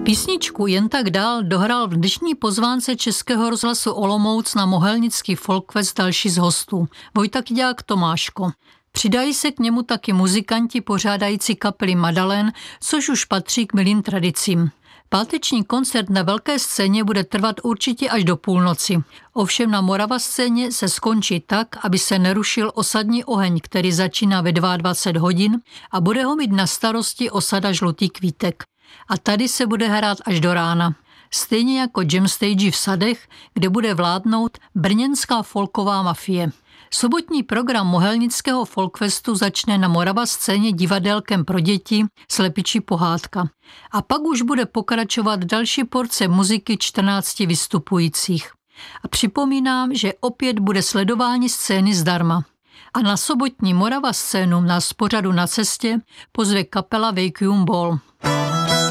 Písničku Jen tak dál dohrál v dnešní pozvánce Českého rozhlasu Olomouc na Mohelnický Folkfest další z hostů. Vojta Kyďák, Tomáško. Přidají se k němu taky muzikanti pořádající kapely Madalen, což už patří k milým tradicím. Páteční koncert na velké scéně bude trvat určitě až do půlnoci. Ovšem na Morava scéně se skončí tak, aby se nerušil osadní oheň, který začíná ve 22 hodin a bude ho mít na starosti osada Žlutý Kvítek. A tady se bude hrát až do rána. Stejně jako jam stage v Sadech, kde bude vládnout brněnská folková mafie. Sobotní program Mohelnického folkfestu začne na Morava scéně divadelkem pro děti Slepičí pohádka. A pak už bude pokračovat další porce muziky 14 vystupujících. A připomínám, že opět bude sledování scény zdarma. A na sobotní Morava scénu nás z pořadu Na cestě pozve kapela Vacuum Ball.